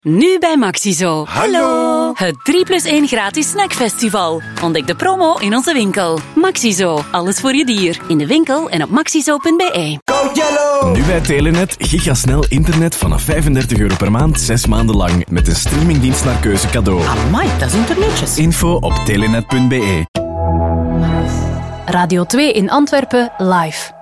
Nu bij Maxizo. Hallo! Het 3+1 gratis snackfestival. Ontdek de promo in onze winkel. Maxizo, alles voor je dier. In de winkel en op maxizo.be. Go Yellow! Nu bij Telenet gigasnel internet vanaf €35 per maand, 6 maanden lang. Met een streamingdienst naar keuze cadeau. Amai, dat is internetjes. Info op telenet.be. Radio 2 in Antwerpen live.